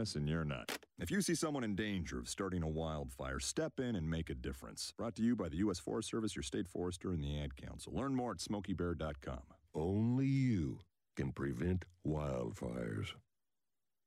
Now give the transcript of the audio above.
this and you're not. If you see someone in danger of starting a wildfire, step in and make a difference. Brought to you by the U.S. Forest Service, your state forester, and the Ad Council. Learn more at SmokeyBear.com. Only you can prevent wildfires.